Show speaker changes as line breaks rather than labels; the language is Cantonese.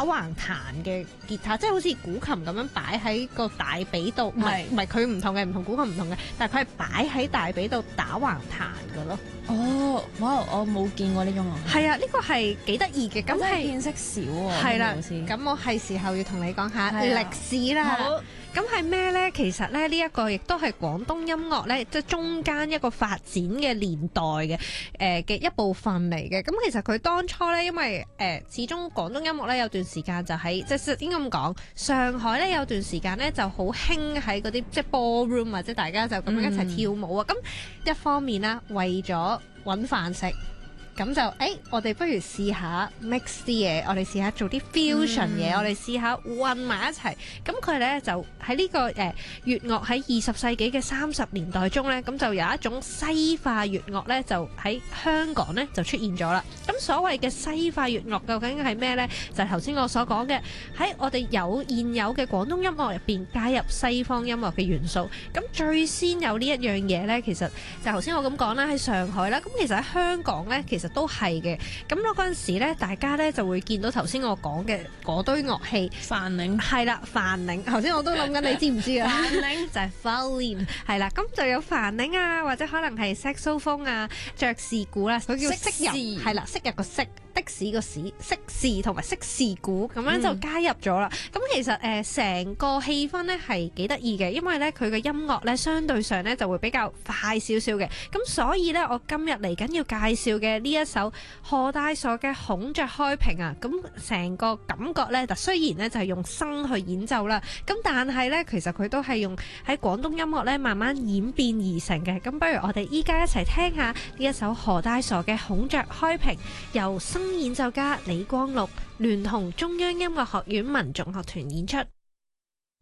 橫彈嘅吉他，即係好似古琴咁樣擺喺個大髀度，唔係佢唔同嘅，唔同古琴唔同嘅，但係佢係擺喺大髀度打橫彈嘅咯。
哦，哇！我冇見過呢種樂器。
係啊，呢個係幾得意嘅，咁係
見識少喎。
係啦，
老師
咁我係時候要同你講下
係啊
歷史啦。
好
咁係咩呢？其實咧呢一個亦都係廣東音樂咧，即係中間一個發展嘅年代嘅一部分嚟嘅。咁其實佢當初咧，因為始終廣東音樂咧有段時間就喺即係應該咁講，上海咧有段時間咧就好興喺嗰啲即係 ballroom 啊，即係大家就咁樣一齊跳舞啊。咁一方面啦，為咗揾飯食。咁就我哋不如試下 mix 啲嘢，我哋試下做啲 fusion 嘢，我哋試下混埋一齊。咁佢咧就喺呢個粵樂喺20世紀嘅30年代中咧，咁就有一種西化粵樂咧，就喺香港咧就出現咗啦。咁所謂嘅西化粵樂究竟係咩咧？就係頭先我所講嘅，喺我哋現有嘅廣東音樂入邊加入西方音樂嘅元素。咁最先有呢一樣嘢咧，其實就頭先我咁講啦，喺上海啦。咁其實喺香港咧，其實都係嘅，咁嗰陣時咧，大家咧就會見到頭先我講嘅嗰堆樂器，
梵鈴
係啦，梵鈴。頭先我都諗緊，你知唔知啊？
梵鈴
就係 violin， 係啦，咁就有梵鈴啊，或者可能係 saxophone 啊、爵士鼓啦，佢叫色入，係啦，色入個色。的士個士色士同埋色士鼓咁樣就加入咗啦。咁其實成個氣氛咧係幾得意嘅，因為咧佢嘅音樂咧相對上咧就會比較快少少嘅。咁所以咧我今日嚟緊要介紹嘅呢一首何大傻嘅孔雀開屏啊，咁成個感覺咧，就雖然咧就係用笙去演奏啦，咁但係咧其實佢都係用喺廣東音樂咧慢慢演變而成嘅。咁不如我哋依家一齊聽下呢一首何大傻嘅孔雀開屏，由笙演奏家李光祿聯同中央音樂學院民族樂團演出。